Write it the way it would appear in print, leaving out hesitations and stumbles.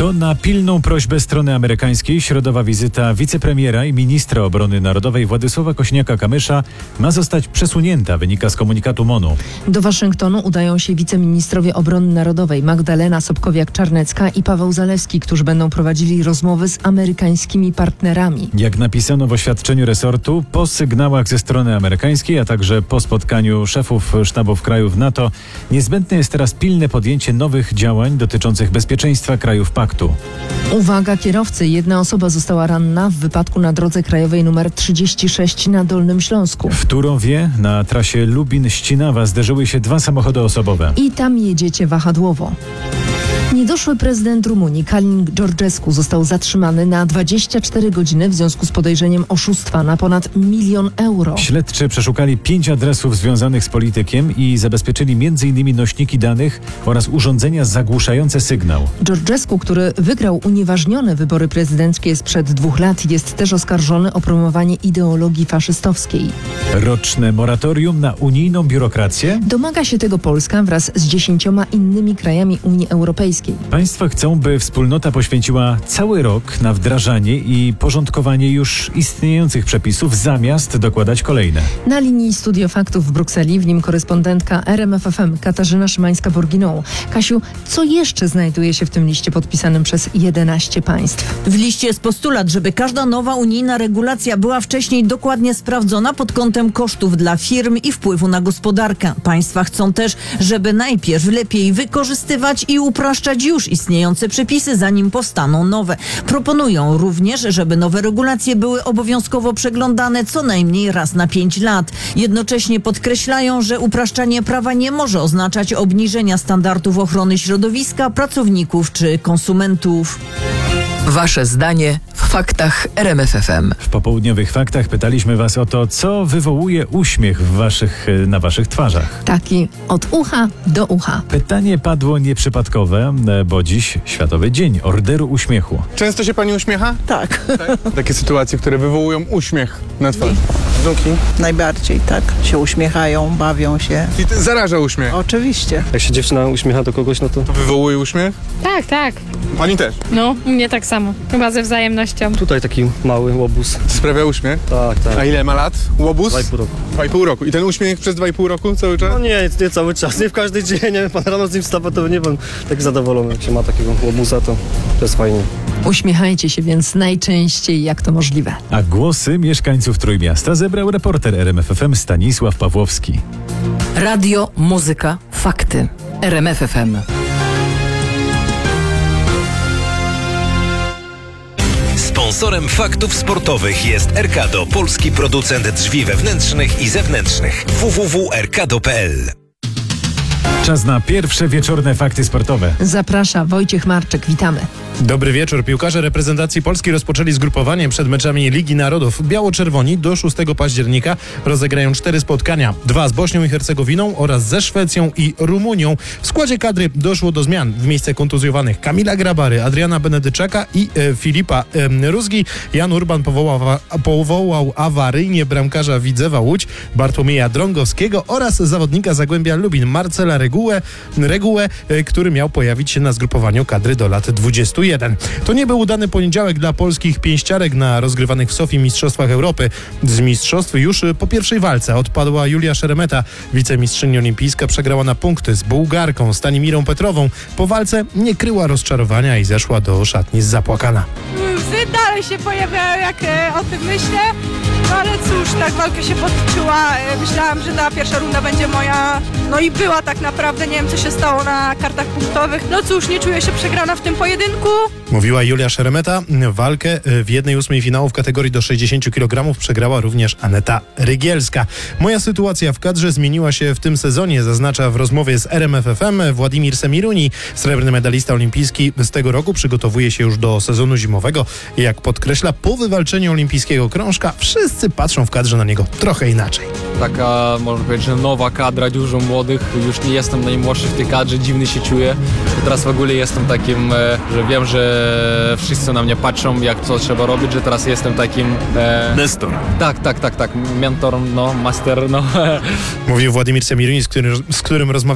To na pilną prośbę strony amerykańskiej środowa wizyta wicepremiera i ministra obrony narodowej Władysława Kosiniaka-Kamysza ma zostać przesunięta, wynika z komunikatu MON-u. Do Waszyngtonu udają się wiceministrowie obrony narodowej Magdalena Sobkowiak-Czarnecka i Paweł Zalewski, którzy będą prowadzili rozmowy z amerykańskimi partnerami. Jak napisano w oświadczeniu resortu, po sygnałach ze strony amerykańskiej, a także po spotkaniu szefów sztabów krajów NATO, niezbędne jest teraz pilne podjęcie nowych działań dotyczących bezpieczeństwa krajów paktu. Uwaga kierowcy, jedna osoba została ranna w wypadku na drodze krajowej nr 36 na Dolnym Śląsku. W Turowie na trasie Lubin-Ścinawa zderzyły się dwa samochody osobowe. I tam jedziecie wahadłowo. Niedoszły prezydent Rumunii Calin Georgescu został zatrzymany na 24 godziny w związku z podejrzeniem oszustwa na ponad 1 000 000 euro. Śledczy przeszukali 5 adresów związanych z politykiem i zabezpieczyli m.in. nośniki danych oraz urządzenia zagłuszające sygnał. Georgescu, który wygrał unieważnione wybory prezydenckie sprzed 2 lat, jest też oskarżony o promowanie ideologii faszystowskiej. Roczne moratorium na unijną biurokrację? Domaga się tego Polska wraz z 10 innymi krajami Unii Europejskiej. Państwa chcą, by wspólnota poświęciła cały rok na wdrażanie i porządkowanie już istniejących przepisów, zamiast dokładać kolejne. Na linii Studio Faktów w Brukseli, w nim korespondentka RMF FM Katarzyna Szymańska-Borginą. Kasiu, co jeszcze znajduje się w tym liście podpisanym przez 11 państw? W liście jest postulat, żeby każda nowa unijna regulacja była wcześniej dokładnie sprawdzona pod kątem kosztów dla firm i wpływu na gospodarkę. Państwa chcą też, żeby najpierw lepiej wykorzystywać i upraszczać już istniejące przepisy, zanim powstaną nowe. Proponują również, żeby nowe regulacje były obowiązkowo przeglądane co najmniej raz na 5 lat. Jednocześnie podkreślają, że upraszczanie prawa nie może oznaczać obniżenia standardów ochrony środowiska, pracowników czy konsumentów. Wasze zdanie w faktach RMF FM. W popołudniowych faktach pytaliśmy Was o to, co wywołuje uśmiech na Waszych twarzach. Taki od ucha do ucha. Pytanie padło nieprzypadkowe, bo dziś Światowy Dzień Orderu Uśmiechu. Często się pani uśmiecha? Tak, Takie sytuacje, które wywołują uśmiech na twarzy. Żonki? najbardziej, tak. Się uśmiechają, bawią się. I zaraża uśmiech. Oczywiście. Jak się dziewczyna uśmiecha do kogoś, no to To wywołuje uśmiech? Tak, tak. Pani też. No, u mnie tak samo. Chyba ze wzajemnością. tutaj taki mały łobuz. Sprawia uśmiech? Tak, tak. A ile ma lat? Łobuz? 2,5 roku. 2,5 roku. I ten uśmiech przez 2,5 roku cały czas? No nie cały czas, nie w każdy dzień, nie wiem, pan rano z nim wstawa, to nie pan tak zadowolony. Jak się ma takiego łobuza, to jest fajnie. Uśmiechajcie się więc najczęściej, jak to możliwe. A głosy mieszkańców Trójmiasta zebrał reporter RMF FM Stanisław Pawłowski. Radio, muzyka, fakty. RMF FM. Sponsorem faktów sportowych jest Erkado, polski producent drzwi wewnętrznych i zewnętrznych. www.erkado.pl. Czas na pierwsze wieczorne fakty sportowe. Zaprasza Wojciech Marczek, witamy. Dobry wieczór. Piłkarze reprezentacji Polski rozpoczęli zgrupowanie przed meczami Ligi Narodów. Biało-czerwoni do 6 października rozegrają 4 spotkania. 2 z Bośnią i Hercegowiną oraz ze Szwecją i Rumunią. W składzie kadry doszło do zmian. W miejsce kontuzjowanych Kamila Grabary, Adriana Benedyczaka i Filipa Rózgi Jan Urban powołał awaryjnie bramkarza Widzewa Łódź Bartłomieja Drągowskiego oraz zawodnika Zagłębia Lubin Marcela Regułę, który miał pojawić się na zgrupowaniu kadry do lat 21. To nie był udany poniedziałek dla polskich pięściarek na rozgrywanych w Sofii Mistrzostwach Europy. Z mistrzostw już po pierwszej walce odpadła Julia Szeremeta. Wicemistrzyni olimpijska przegrała na punkty z Bułgarką Stanimirą Petrową. Po walce nie kryła rozczarowania i zeszła do szatni zapłakana. Łzy dalej się pojawiają, jak o tym myślę. No ale cóż, tak walka się potoczyła. Myślałam, że ta pierwsza runda będzie moja. No i była tak naprawdę. Nie wiem, co się stało na kartach punktowych. No cóż, nie czuję się przegrana w tym pojedynku. Mówiła Julia Szeremeta. Walkę w 1/8 finału w kategorii do 60 kg przegrała również Aneta Rygielska. Moja sytuacja w kadrze zmieniła się w tym sezonie, zaznacza w rozmowie z RMF FM Władimir Semiruni. Srebrny medalista olimpijski z tego roku przygotowuje się już do sezonu zimowego. Jak podkreśla, po wywalczeniu olimpijskiego krążka wszyscy patrzą w kadrze na niego trochę inaczej. Taka, można powiedzieć, że nowa kadra, dużo młodych. Już nie jestem najmłodszy w tej kadrze, dziwnie się czuję. Teraz w ogóle jestem takim, że wiem, że wszyscy na mnie patrzą, jak co trzeba robić, że teraz jestem takim... Nestor. Tak, mentor, no, master, no. Mówił Władimir Semiruni, z którym rozmawiał